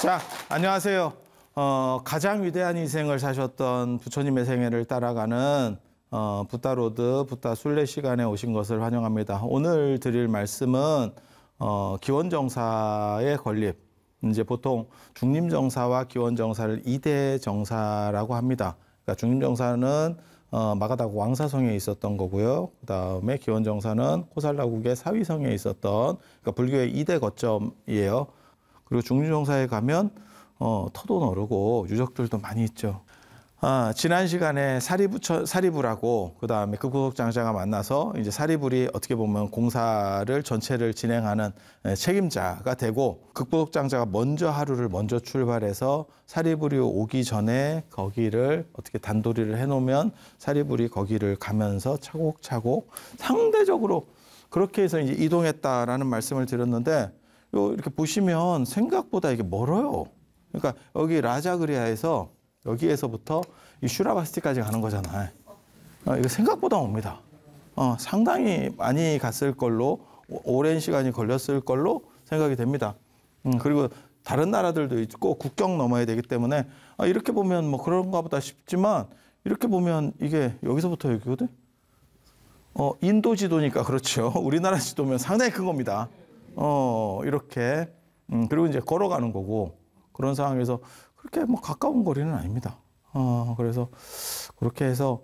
자, 안녕하세요. 가장 위대한 인생을 사셨던 부처님의 생애를 따라가는 붓다로드, 붓다 순례 시간에 오신 것을 환영합니다. 오늘 드릴 말씀은 기원정사의 건립. 이제 보통 중림정사와 기원정사를 2대 정사라고 합니다. 그러니까 중림정사는 마가다국 왕사성에 있었던 거고요. 그 다음에 기원정사는 코살라국의 사위성에 있었던, 그러니까 불교의 2대 거점이에요. 그리고 중림정사에 가면 터도 너르고 유적들도 많이 있죠. 지난 시간에 사리불하고 그 다음에 극부속장자가 만나서 이제 사리불이 어떻게 보면 공사를 전체를 진행하는 책임자가 되고, 극부속장자가 하루를 먼저 출발해서 사리불이 오기 전에 거기를 어떻게 단도리를 해놓으면 사리불이 거기를 가면서 차곡차곡 상대적으로 그렇게 해서 이제 이동했다라는 말씀을 드렸는데, 이렇게 보시면 생각보다 이게 멀어요. 그러니까 여기 라자그리아에서 여기에서부터 이 슈라바스티까지 가는 거잖아요. 이거 생각보다 옵니다. 상당히 많이 갔을 걸로, 오랜 시간이 걸렸을 걸로 생각이 됩니다. 그리고 다른 나라들도 있고 국경 넘어야 되기 때문에 이렇게 보면 뭐 그런가 보다 싶지만, 이렇게 보면 이게 여기서부터 여기거든. 인도 지도니까 그렇죠. 우리나라 지도면 상당히 큰 겁니다. 이렇게 그리고 이제 걸어가는 거고, 그런 상황에서 그렇게 뭐 가까운 거리는 아닙니다. 그래서 그렇게 해서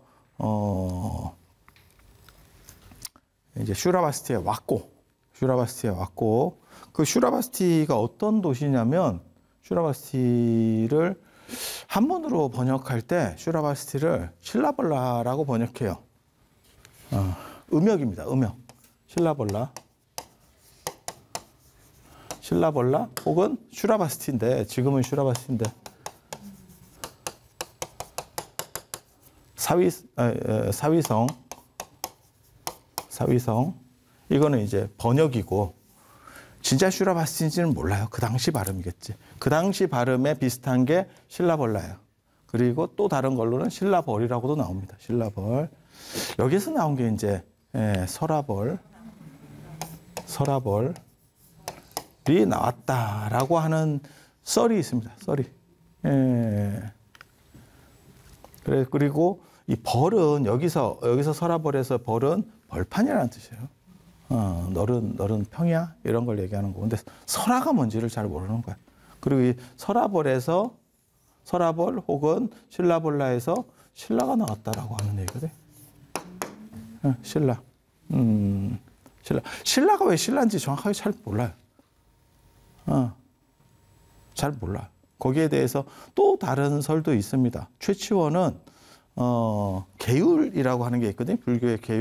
이제 슈라바스티에 왔고, 그 슈라바스티가 어떤 도시냐면, 슈라바스티를 한문으로 번역할 때 슈라바스티를 신라벌라라고 번역해요. 음역입니다. 음역. 신라벌라 혹은 슈라바스티인데, 지금은 슈라바스티인데, 사위성 이거는 이제 번역이고, 진짜 슈라바스티인지는 몰라요. 그 당시 발음이겠지. 그 당시 발음에 비슷한 게 신라벌라예요. 그리고 또 다른 걸로는 신라벌이라고도 나옵니다. 신라벌. 여기서 나온 게 이제 설화벌이 나왔다라고 하는 썰이 있습니다. 썰이. 그리고 이 벌은 여기서 설화벌에서 벌은 벌판이라는 뜻이에요. 너른 평야 이런 걸 얘기하는 거. 근데 설화가 뭔지를 잘 모르는 거야. 그리고 이 설화벌에서 설화벌 혹은 신라벌라에서 신라가 나왔다라고 하는 얘기거든. 신라가 왜 신라인지 정확하게 잘 몰라요. 잘 몰라요. 거기에 대해서 또 다른 설도 있습니다. 최치원은 계율이라고 하는 게 있거든요. 불교의 계율.